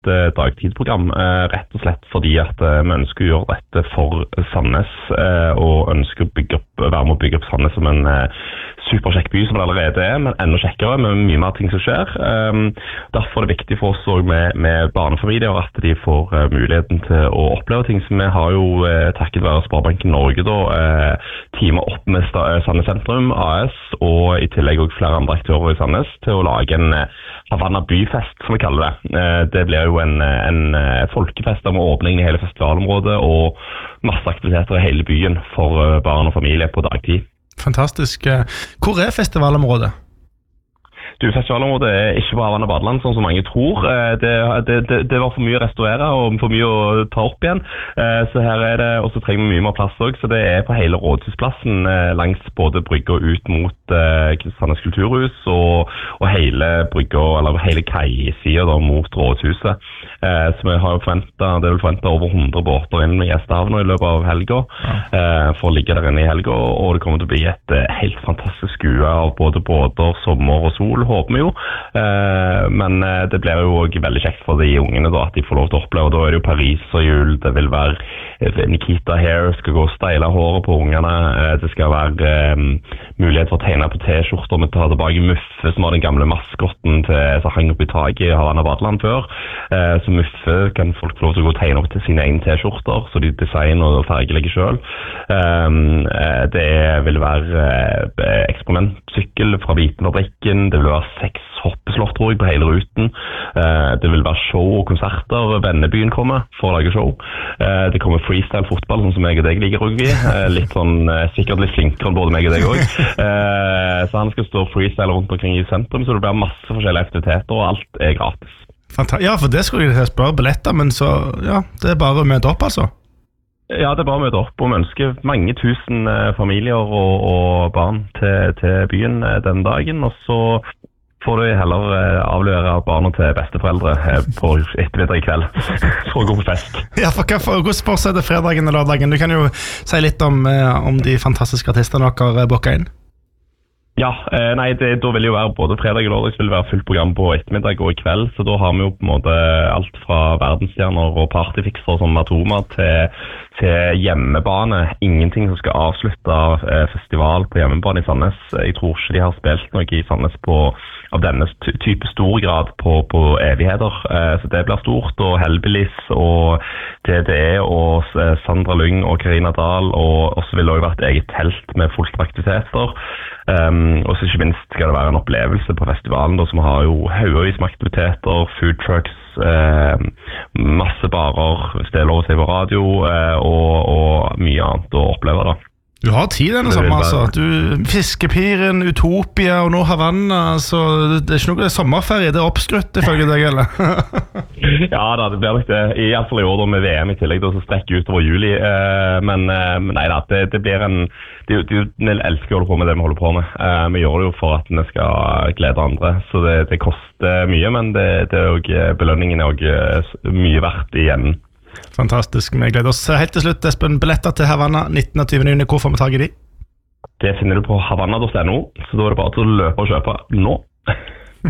dagtidsprogram, rett og slett fordi at vi ønsker å gjøre dette for Sandnes, og ønsker å være med å bygge opp Sandnes som en superkjekk by som det allerede men enda kjekkere med mye mer ting som skjer. Derfor er det viktig for oss også med barnefamilier at de får muligheten til å oppleve ting. Så vi har jo takket være Sparebanken Norge teamet opp med Sandnes Sentrum AS og i tillegg også flere andre aktører i Sandnes til å lage en Havanna byfest, som vi kaller det. Det blir jo en folkefest med åpning i hele festivalområdet og masse aktiviteter i hele byen for barn og familie på dagtid. Fantastisk. Hvor er festivalområdet? Festivalområdet er ikke på Havanna badeland, sånn som mange tror. Det var for mye å restaurere og for mye å ta opp igjen. Så her er det, og så trenger vi mye mer plass også, så det er på hele Rådhusplassen langs både brygga ut mot Sandnes kulturhus og hele brygga, eller hele kaisida mot Rådhuset. Så vi har jo forventet over 100 båter inn med gjestehavner i løpet av helga, for å ligge der inne i helga, og det kommer til å bli et helt fantastisk skue av både båter, sommer og sol, håper vi jo. Men det blir jo også veldig kjekt for de ungene da, at de får lov til å oppleve. Da er det jo Paris og jul, det vil være Nikita Hair, skal gå og steile håret på ungene, det skal være mulighet for å tegne på T-skjorter, vi tar tilbake Muffe, som var den gamle maskotten som hang opp i taket i Havanna badeland før. Så Muffe kan folk få lov til å gå og tegne opp til sine egne T-skjorter, så de designer og fargelegger selv. Det vil være eksperimentsykkel fra Vitenfabrikken, det vil være 6 hoppeslott, tror jeg, på hele ruten. Det vil være show og konserter, Vennebyen kommer for å lage show. Det kommer freestyle fotball, sånn som jeg og deg liker rugby. Sikkert litt flinkere enn både meg og deg også. Så han skal stå freestyle rundt omkring i sentrum, så det blir masse forskjellige aktiviteter, og alt er gratis. Ja, for det skulle jeg spørre billetter, men så, ja, det er bare å møte opp altså? Ja, det er bare å møte opp, og vi ønsker mange tusen familier og barn til byen den dagen, og så får du heller avlevere barna til besteforeldre på ettermiddag i kveld for å gå på fest. Ja, hvordan fortsetter fredagen og lørdagen? Du kan jo si litt om de fantastiske artistene dere bokker inn. Ja, nei, da vil jo være både fredag og lørdag vil være fullt program på ettermiddag og i kveld, så da har vi jo på en måte alt fra verdensstjerner og partyfikser som Matoma til hjemmebane. Ingenting som skal avslutte festival på hjemmebane i Sandnes. Jeg tror ikke de har spilt noe i Sandnes av denne type stor grad på evigheter. Så det blir stort, og Hellbillies og DDE og Sandra Lyng og Karina Dahl, og så vil det også være et eget telt med fullt av aktiviteter. Og så ikke minst skal det være en opplevelse på festivalen da, som har jo haugevis med aktiviteter, food trucks, masse barer, steder å se på radio og mye annet å oppleve da. Du har tid denne sommer, altså. Fiskepiren, Utopia og nå Havanna, så det er ikke noe sommerferie, det er oppskrutt ifølge deg, eller? Ja da, det blir litt det. I hvert fall i år da med VM i tillegg, da, så strekker utover juli. Men nei da, det blir vi elsker å holde på med det vi holder på med. Vi gjør det jo for at vi skal glede andre, så det koster mye, men belønningen er også mye verdt igjen. Fantastisk, vi gleder oss. Helt til slutt, Espen, billetter til Havanna 19. og 20. juni, hvor får vi tag i de? Det finner du på havanna.no, så da er det bare til å løpe og kjøpe nå.